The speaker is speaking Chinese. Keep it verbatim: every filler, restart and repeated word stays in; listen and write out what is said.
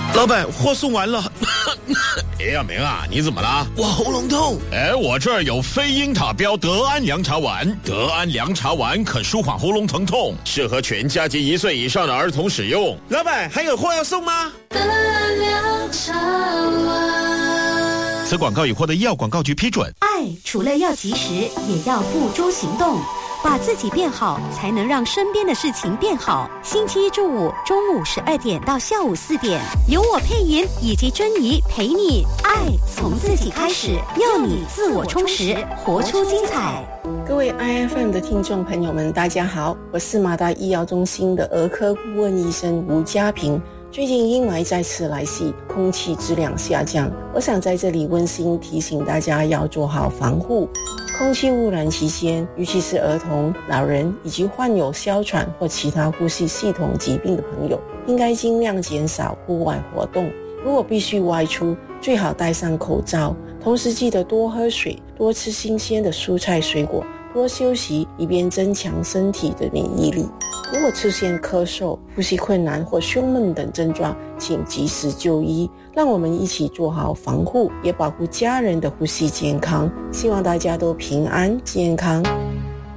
老板，货送完了。 哎呀，明啊，你怎么了？ 我喉咙痛。 哎，我这儿有非英塔标德安凉茶丸，德安凉茶丸可舒缓喉咙疼痛，适合全家及一岁以上的儿童使用。 老板，还有货要送吗？ 德安凉茶丸。 此广告已获得医药广告局批准。 爱除了要及时，也要付诸行动。把自己变好，才能让身边的事情变好。星期一至五中午十二点到下午四点，由我配音以及珍妮陪你爱从自己开始，要你自我充实，活出精彩。 各位 I F M 的听众朋友们，大家好，我是马大医药中心的儿科顾问医生吴家平。最近阴霾再次来袭，空气质量下降，我想在这里温馨提醒大家要做好防护。空气污染期间，尤其是儿童、老人以及患有哮喘或其他呼吸系统疾病的朋友，应该尽量减少户外活动。如果必须外出，最好戴上口罩，同时记得多喝水，多吃新鲜的蔬菜水果，多休息，以便增强身体的免疫力。如果出现咳嗽、呼吸困难或胸闷等症状，请及时就医。让我们一起做好防护，也保护家人的呼吸健康。希望大家都平安健康。